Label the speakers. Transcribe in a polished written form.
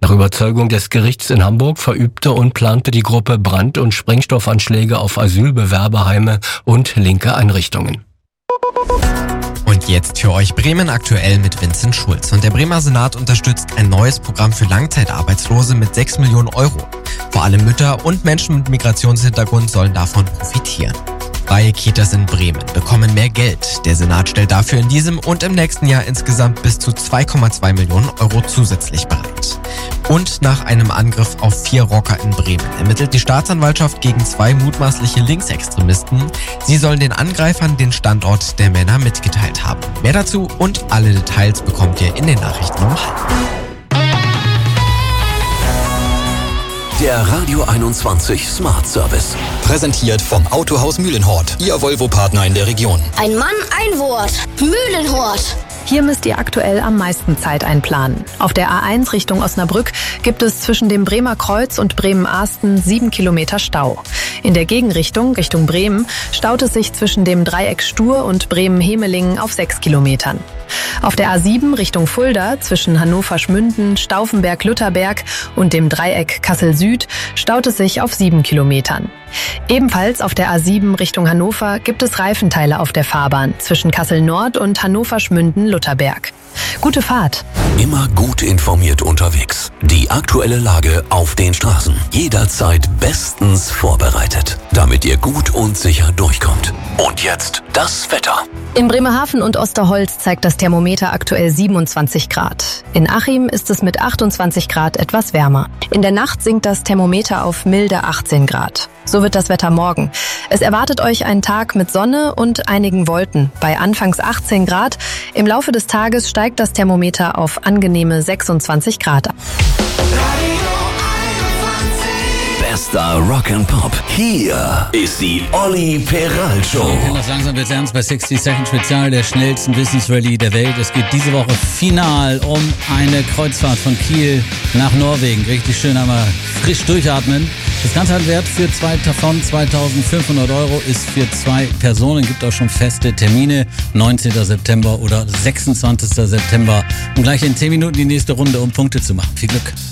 Speaker 1: Nach Überzeugung des Gerichts in Hamburg verübte und plante die Gruppe Brand- und Sprengstoffanschläge auf Asylbewerberheime und linke Einrichtungen.
Speaker 2: Und jetzt für euch Bremen aktuell mit Vincent Schulz. Und der Bremer Senat unterstützt ein neues Programm für Langzeitarbeitslose mit 6 Millionen Euro. Vor allem Mütter und Menschen mit Migrationshintergrund sollen davon profitieren. Freie Kitas in Bremen bekommen mehr Geld. Der Senat stellt dafür in diesem und im nächsten Jahr insgesamt bis zu 2,2 Millionen Euro zusätzlich bereit. Und nach einem Angriff auf 4 Rocker in Bremen ermittelt die Staatsanwaltschaft gegen 2 mutmaßliche Linksextremisten. Sie sollen den Angreifern den Standort der Männer mitgeteilt haben. Mehr dazu und alle Details bekommt ihr in den Nachrichten um 12:30.
Speaker 3: Der Radio 21 Smart Service.
Speaker 4: Präsentiert vom Autohaus Mühlenhort, Ihr Volvo-Partner in der Region.
Speaker 5: Ein Mann, ein Wort. Mühlenhort.
Speaker 6: Hier müsst ihr aktuell am meisten Zeit einplanen. Auf der A1 Richtung Osnabrück gibt es zwischen dem Bremer Kreuz und Bremen-Ahsten 7 Kilometer Stau. In der Gegenrichtung, Richtung Bremen, staut es sich zwischen dem Dreieck Stur und Bremen-Hemelingen auf 6 Kilometern. Auf der A7 Richtung Fulda zwischen Hannover-Schmünden, Stauffenberg-Lutherberg und dem Dreieck Kassel-Süd staut es sich auf 7 Kilometern. Ebenfalls auf der A7 Richtung Hannover gibt es Reifenteile auf der Fahrbahn zwischen Kassel-Nord und Hannover-Schmünden-Lutherberg. Gute Fahrt!
Speaker 3: Immer gut informiert unterwegs. Die aktuelle Lage auf den Straßen. Jederzeit bestens vorbereitet, damit ihr gut und sicher durchkommt. Und jetzt das Wetter.
Speaker 6: In Bremerhaven und Osterholz zeigt das Thermometer aktuell 27 Grad. In Achim ist es mit 28 Grad etwas wärmer. In der Nacht sinkt das Thermometer auf milde 18 Grad. So wird das Wetter morgen. Es erwartet euch ein Tag mit Sonne und einigen Wolken bei anfangs 18 Grad. Im Laufe des Tages steigt das Thermometer auf angenehme 26 Grad.
Speaker 3: Bester Rock'n'Pop. Hier ist die Olli Peral Show.
Speaker 7: Langsam wird's ernst bei 60 Second Spezial, der schnellsten Wissensrallye der Welt. Es geht diese Woche final um eine Kreuzfahrt von Kiel nach Norwegen. Richtig schön einmal frisch durchatmen. Das Ganze hat einen Wert für 2.500 Euro, ist für 2 Personen, gibt auch schon feste Termine, 19. September oder 26. September. Und gleich in 10 Minuten die nächste Runde, um Punkte zu machen. Viel Glück.